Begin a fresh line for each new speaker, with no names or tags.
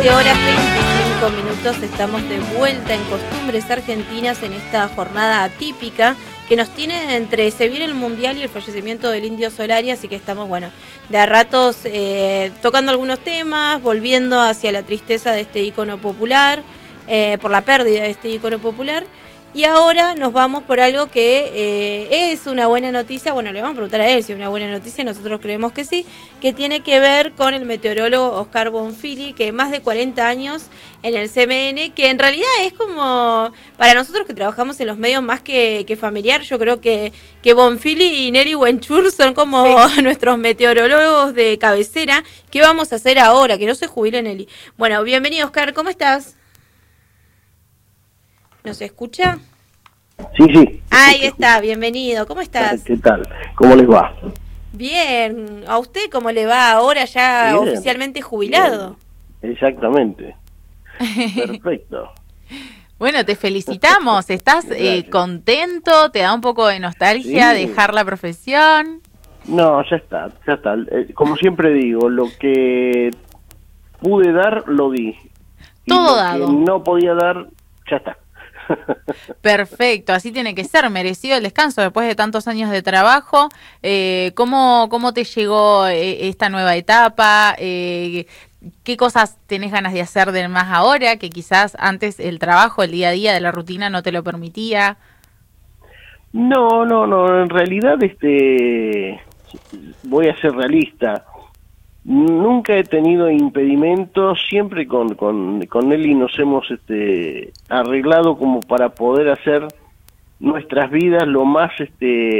20 horas 25 minutos, estamos de vuelta en Costumbres Argentinas en esta jornada atípica que nos tiene entre se viene el Mundial y el fallecimiento del Indio Solari, así que estamos, bueno, de a ratos tocando algunos temas, volviendo hacia la tristeza de este ícono popular, por la pérdida de este ícono popular. Y ahora nos vamos por algo que es una buena noticia. Bueno, le vamos a preguntar a él si es una buena noticia, nosotros creemos que sí, que tiene que ver con el meteorólogo Oscar Bonfili, que más de 40 años en el CMN, que en realidad es como, para nosotros que trabajamos en los medios más que familiar, yo creo que Bonfili y Nelly Wenchur son como nuestros meteorólogos de cabecera. ¿Qué vamos a hacer ahora? Que no se jubile Nelly. Bueno, bienvenido Oscar, ¿cómo estás? ¿Nos escucha?
Sí.
Ahí está, bienvenido. ¿Cómo estás?
¿Qué tal? ¿Cómo les va?
Bien. ¿A usted cómo le va ahora ya bien, oficialmente jubilado?
Bien. Exactamente. Perfecto.
Bueno, te felicitamos. ¿Estás contento? ¿Te da un poco de nostalgia dejar la profesión?
No, ya está. Como siempre digo, lo que pude dar, lo di.
Todo
y
dado.
Lo que no podía dar, ya está.
Perfecto, así tiene que ser, merecido el descanso después de tantos años de trabajo. ¿Cómo te llegó esta nueva etapa? ¿Qué cosas tenés ganas de hacer de más ahora que quizás antes el trabajo, el día a día de la rutina no te lo permitía?
No, en realidad voy a ser realista. Nunca he tenido impedimentos, siempre con Nelly nos hemos arreglado como para poder hacer nuestras vidas lo más